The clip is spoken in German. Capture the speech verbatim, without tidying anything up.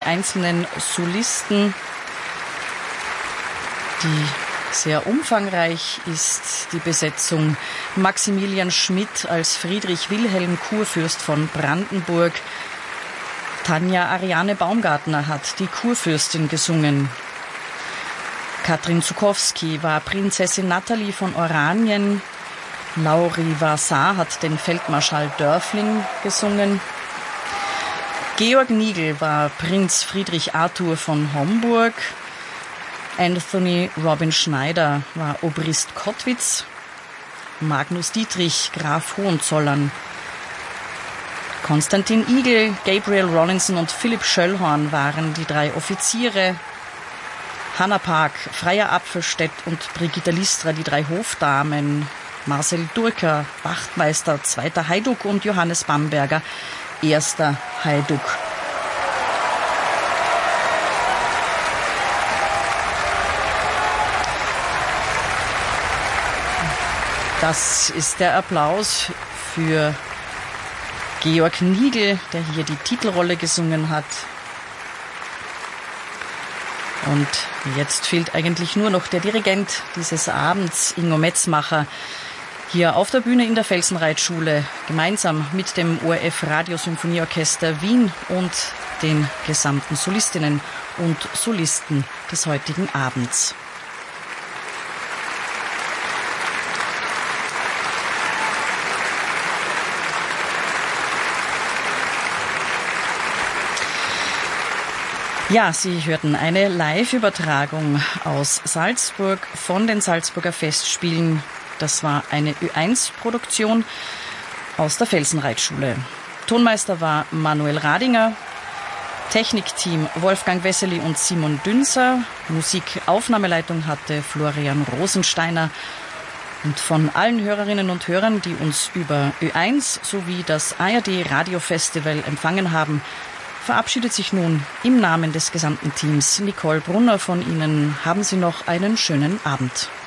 einzelnen Solisten. Die sehr umfangreich ist die Besetzung. Maximilian Schmidt als Friedrich Wilhelm, Kurfürst von Brandenburg. Tanja Ariane Baumgartner hat die Kurfürstin gesungen. Katrin Zukowski war Prinzessin Natalie von Oranien. Lauri Vassar hat den Feldmarschall Dörfling gesungen. Georg Nigel war Prinz Friedrich Arthur von Homburg. Anthony Robin Schneider war Obrist Kottwitz. Magnus Dietrich, Graf Hohenzollern. Konstantin Igel, Gabriel Rollinson und Philipp Schöllhorn waren die drei Offiziere. Hanna Park, Freier Apfelstedt und Brigitta Listra, die drei Hofdamen. Marcel Durker, Wachtmeister, zweiter Hajduk und Johannes Bamberger, erster Hajduk. Das ist der Applaus für Georg Nigel, der hier die Titelrolle gesungen hat. Und jetzt fehlt eigentlich nur noch der Dirigent dieses Abends, Ingo Metzmacher, hier auf der Bühne in der Felsenreitschule, gemeinsam mit dem O R F Radiosymphonieorchester Wien und den gesamten Solistinnen und Solisten des heutigen Abends. Ja, Sie hörten eine Live-Übertragung aus Salzburg von den Salzburger Festspielen. Das war eine Ö eins Produktion aus der Felsenreitschule. Tonmeister war Manuel Radinger, Technikteam Wolfgang Wessely und Simon Dünser, Musikaufnahmeleitung hatte Florian Rosensteiner. Und von allen Hörerinnen und Hörern, die uns über Ö eins sowie das A R D Radiofestival empfangen haben, verabschiedet sich nun im Namen des gesamten Teams Nicole Brunner von Ihnen. Haben Sie noch einen schönen Abend.